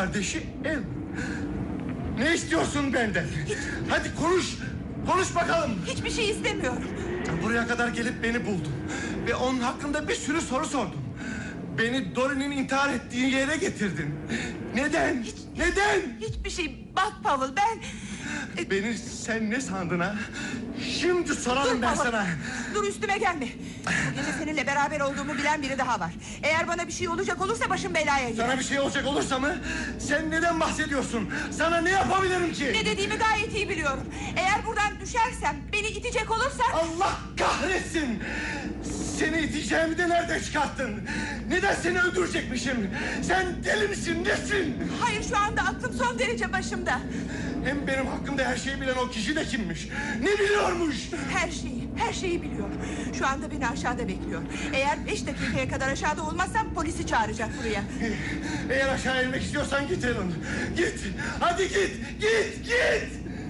kardeşi Ellen. Ne istiyorsun benden? Hadi konuş. Konuş bakalım. Hiçbir şey istemiyorum. Buraya kadar gelip beni buldun ve onun hakkında bir sürü soru sordun. Beni Dory'nin intihar ettiği yere getirdin. Neden? Neden? Hiçbir şey. Bak Pavel, ben... Beni sen ne sandın ha? Şimdi sorarım ben Pavel, sana. dur, üstüme gelme. Bu gece seninle beraber olduğumu bilen biri daha var. Eğer bana bir şey olacak olursa başım belaya girer. Sana bir şey olacak olursa mı? Sen neden bahsediyorsun? Sana ne yapabilirim ki? Ne dediğimi gayet iyi biliyorum. Eğer buradan düşersem, beni itecek olursan... Allah kahretsin! Seni iteceğimi de nereden çıkarttın? Neden seni öldürecekmişim? Sen deli misin, nesin? Hayır, şu anda aklım son derece başımda. Hem benim hakkımda her şeyi bilen o kişi de kimmiş? Ne biliyormuş? Her şeyi biliyor. Şu anda beni aşağıda bekliyor. Eğer 5 dakikaya kadar aşağıda olmazsam polisi çağıracak buraya. Eğer aşağı inmek istiyorsan git Ellen. Git, hadi git.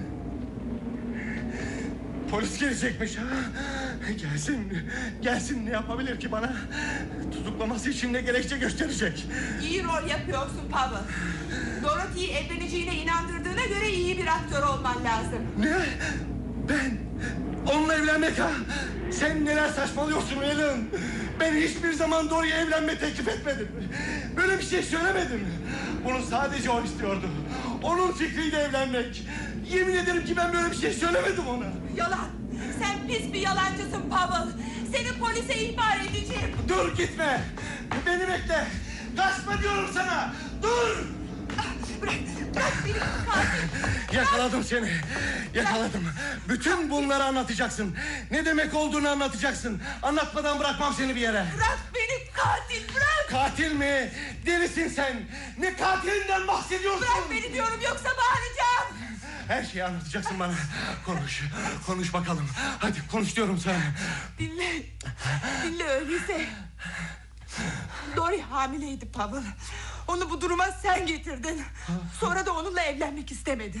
Polis gelecekmiş ha. Gelsin, ne yapabilir ki bana? Tutuklaması için ne gerekçe gösterecek? İyi rol yapıyorsun Pavel. Dorothy'yi evleneceğine inandırdığına göre iyi bir aktör olman lazım. Ne? Ben? Onunla evlenmek ha? Sen neler saçmalıyorsun Ellen? Ben hiçbir zaman Dory'ye evlenme teklif etmedim. Böyle bir şey söylemedim. Bunu sadece o istiyordu. Onun fikriydi evlenmek. Yemin ederim ki ben böyle bir şey söylemedim ona. Yalan. Sen pis bir yalancısın Pavel. Seni polise ihbar edeceğim. Dur, gitme. Beni bekle. Kaçma diyorum sana. Dur. Bırak beni katil. Yakaladım seni. Yakaladım. Bütün bunları anlatacaksın. Ne demek olduğunu anlatacaksın. Anlatmadan bırakmam seni bir yere. Bırak beni katil, bırak. Katil mi? Delisin sen. Ne katilinden bahsediyorsun? Bırak beni diyorum, yoksa bağıracağım. Her şeyi anlatacaksın bana. Konuş bakalım. Hadi konuş diyorum sana. Dinle öyleyse. Dory hamileydi Pavel. Onu bu duruma sen getirdin. Sonra da onunla evlenmek istemedin.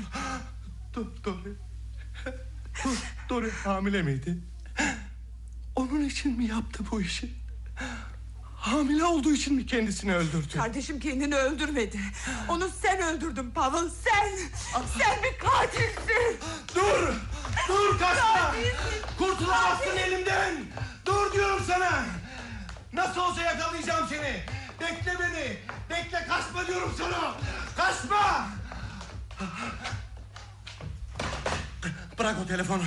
Dory hamile miydi? Onun için mi yaptı bu işi? Hamile olduğu için mi kendisini öldürdü? Kardeşim kendini öldürmedi. Onu sen öldürdün Pavel, sen. Sen bir katilsin. Dur kaçma. Kurtulamazsın elimden. Dur diyorum sana. Nasıl olsa yakalayacağım seni. Bekle beni. Bekle, kaçma diyorum sana. Kaçma. Bırak o telefonu.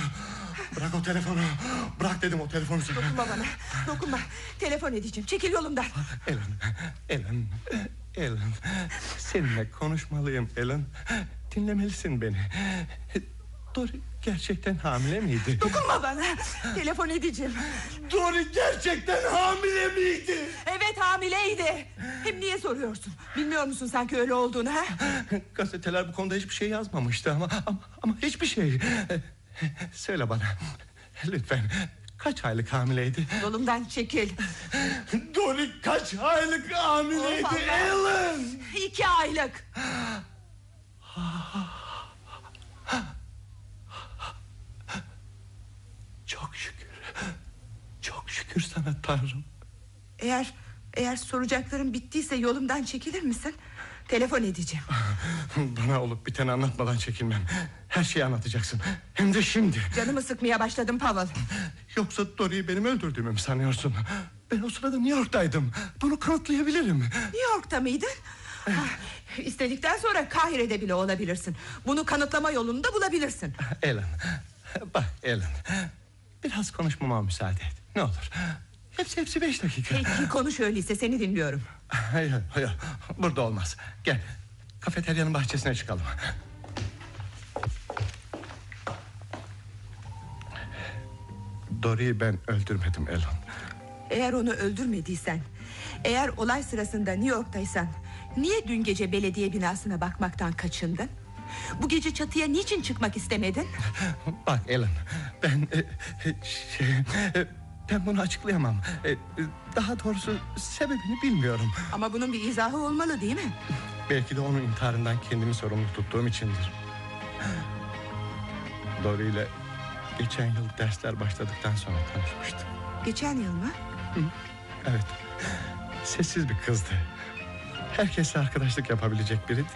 Bırak dedim o telefonu sana. Dokunma bana. Dokunma. Telefon edeceğim. Çekil yolumdan. Ellen. Seninle konuşmalıyım Ellen. Dinlemelisin beni. Dory gerçekten hamile miydi? Dokunma bana. Telefon edeceğim. Dory gerçekten hamile miydi? Evet, hamileydi. Hem niye soruyorsun? Bilmiyor musun sanki öyle olduğunu ha? Gazeteler bu konuda hiçbir şey yazmamıştı ama hiçbir şey. Söyle bana. Lütfen. Kaç aylık hamileydi? Yolumdan çekil. Dory kaç aylık hamileydi Ellen? 2 aylık. Çok şükür sana Tanrım. Eğer soracaklarım bittiyse yolumdan çekilir misin? Telefon edeceğim. Bana olup biteni anlatmadan çekinmem. Her şeyi anlatacaksın. Hem de şimdi. Canımı sıkmaya başladım Pavel. Yoksa Dory'yi benim öldürdüğümü mü sanıyorsun? Ben o sırada New York'taydım. Bunu kanıtlayabilirim. New York'ta mıydın? İstedikten sonra Kahire'de bile olabilirsin. Bunu kanıtlama yolunu da bulabilirsin. Ellen. Bak Ellen. Biraz konuşmama müsaade et. Ne olur. Hepsi 5 dakika. Peki konuş öyleyse, seni dinliyorum. Hayır. Burada olmaz. Gel. Kafeteryanın bahçesine çıkalım. Dory'yi ben öldürmedim Ellen. Eğer onu öldürmediysen, eğer olay sırasında New York'taysan, niye dün gece belediye binasına bakmaktan kaçındın? Bu gece çatıya niçin çıkmak istemedin? Bak Ellen, ben bunu açıklayamam. Daha doğrusu sebebini bilmiyorum. Ama bunun bir izahı olmalı değil mi? Belki de onun intiharından kendimi sorumlu tuttuğum içindir. Dory ile geçen yıl dersler başladıktan sonra tanışmıştım. Geçen yıl mı? Evet. Sessiz bir kızdı. Herkesle arkadaşlık yapabilecek biri değil.